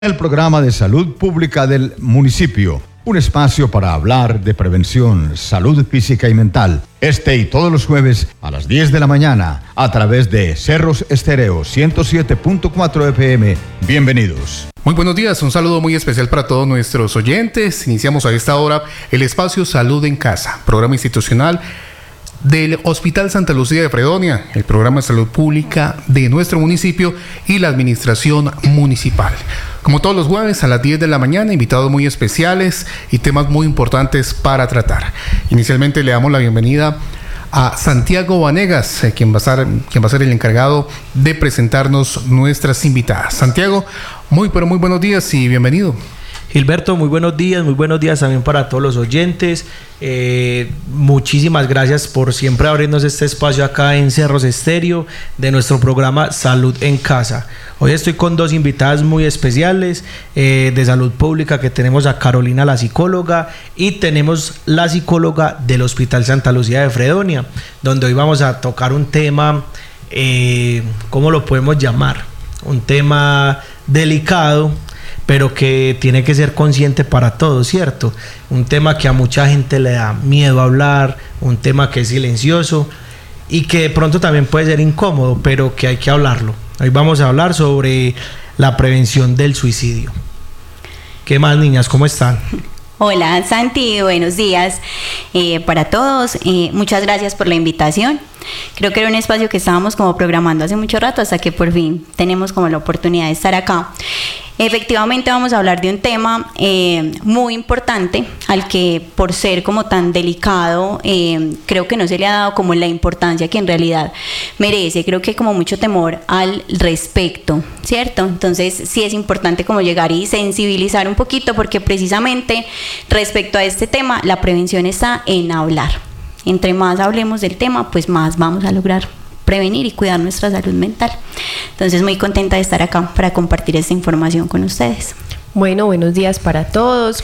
El programa de salud pública del municipio, un espacio para hablar de prevención, salud física y mental. Este y todos los jueves a las 10 de la mañana a través de Cerros Estéreo 107.4 FM. Bienvenidos. Muy buenos días, un saludo muy especial para todos nuestros oyentes. Iniciamos a esta hora el espacio Salud en Casa, programa institucional del Hospital Santa Lucía de Fredonia, el programa de salud pública de nuestro municipio y la administración municipal. Como todos los jueves a las 10 de la mañana, invitados muy especiales y temas muy importantes para tratar. Inicialmente le damos la bienvenida a Santiago Vanegas, quien va a ser el encargado de presentarnos nuestras invitadas. Santiago, muy buenos días y bienvenido. Gilberto, muy buenos días también para todos los oyentes. Muchísimas gracias por siempre abrirnos este espacio acá en Cerros Estéreo de nuestro programa Salud en Casa. Hoy estoy con dos invitadas muy especiales de salud pública, que tenemos a Carolina, la psicóloga, y tenemos la psicóloga del Hospital Santa Lucía de Fredonia, donde hoy vamos a tocar un tema, ¿cómo lo podemos llamar? Un tema delicado, pero que tiene que ser consciente para todos, ¿cierto? Un tema que a mucha gente le da miedo hablar, un tema que es silencioso y que de pronto también puede ser incómodo, pero que hay que hablarlo. Hoy vamos a hablar sobre la prevención del suicidio. ¿Qué más, niñas? ¿Cómo están? Hola, Santi, buenos días para todos. Muchas gracias por la invitación. Creo que era un espacio que estábamos como programando hace mucho rato, hasta que por fin tenemos como la oportunidad de estar acá. Efectivamente vamos a hablar de un tema muy importante, al que por ser como tan delicado, creo que no se le ha dado como la importancia que en realidad merece. Creo que hay como mucho temor al respecto, ¿cierto? Entonces sí es importante como llegar y sensibilizar un poquito, porque precisamente respecto a este tema, la prevención está en hablar. Entre más hablemos del tema, pues más vamos a lograr prevenir y cuidar nuestra salud mental. Entonces, muy contenta de estar acá para compartir esta información con ustedes. Bueno, buenos días para todos.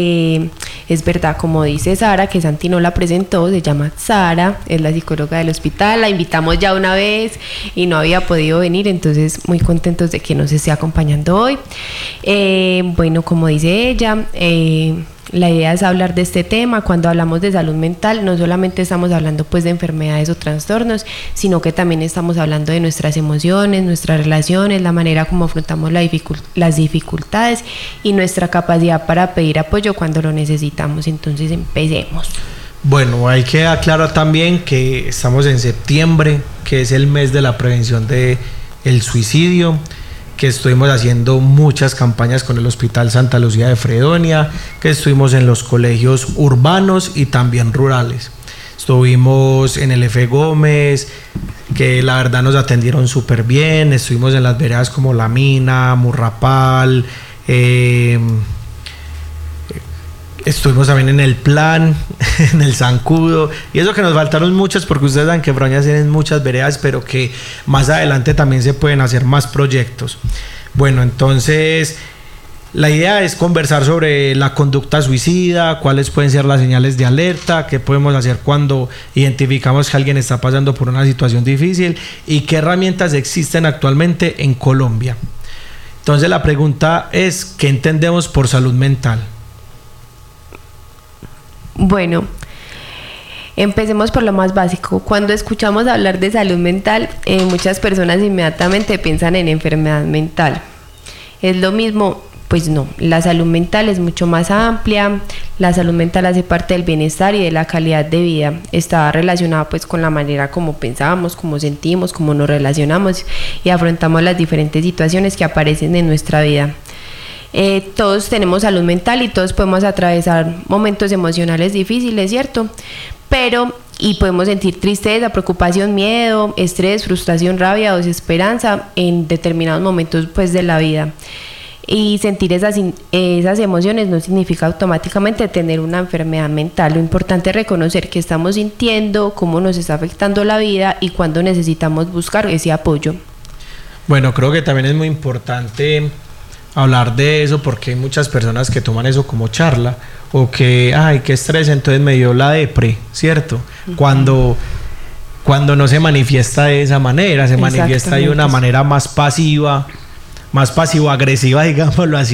Es verdad, como dice Sara, que Santi no la presentó, se llama Sara, es la psicóloga del hospital, la invitamos ya una vez y no había podido venir, entonces muy contentos de que nos esté acompañando hoy. Bueno, como dice ella, la idea es hablar de este tema. Cuando hablamos de salud mental, no solamente estamos hablando pues de enfermedades o trastornos, sino que también estamos hablando de nuestras emociones, nuestras relaciones, la manera como afrontamos las dificultades y nuestra capacidad para pedir apoyo cuando lo necesitamos. Entonces empecemos. Bueno, hay que aclarar también que estamos en septiembre, que es el mes de la prevención del suicidio, que estuvimos haciendo muchas campañas con el Hospital Santa Lucía de Fredonia, que estuvimos en los colegios urbanos y también rurales. Estuvimos en el F. Gómez, que la verdad nos atendieron súper bien. Estuvimos en las veredas como La Mina, Murrapal, estuvimos también en el Plan, en el Zancudo, y eso que nos faltaron muchas, porque ustedes saben que Fredonia tienen muchas veredas, pero que más adelante también se pueden hacer más proyectos. Bueno, entonces la idea es conversar sobre la conducta suicida, cuáles pueden ser las señales de alerta, qué podemos hacer cuando identificamos que alguien está pasando por una situación difícil y qué herramientas existen actualmente en Colombia. Entonces la pregunta es, ¿qué entendemos por salud mental? Bueno, empecemos por lo más básico. Cuando escuchamos hablar de salud mental, muchas personas inmediatamente piensan en enfermedad mental. ¿Es lo mismo? Pues no, la salud mental es mucho más amplia. La salud mental hace parte del bienestar y de la calidad de vida. Está relacionada pues con la manera como pensamos, como sentimos, como nos relacionamos y afrontamos las diferentes situaciones que aparecen en nuestra vida. Todos tenemos salud mental y todos podemos atravesar momentos emocionales difíciles, ¿cierto? Y podemos sentir tristeza, preocupación, miedo, estrés, frustración, rabia o desesperanza en determinados momentos pues de la vida. Y sentir esas emociones no significa automáticamente tener una enfermedad mental. Lo importante es reconocer qué estamos sintiendo, cómo nos está afectando la vida y cuándo necesitamos buscar ese apoyo. Bueno, creo que también es muy importante hablar de eso, porque hay muchas personas que toman eso como charla, o que, ay, qué estrés, entonces me dio la depre, ¿cierto? Uh-huh. Cuando no se manifiesta de esa manera, se manifiesta de una manera más pasiva, más pasivo-agresiva, digámoslo así.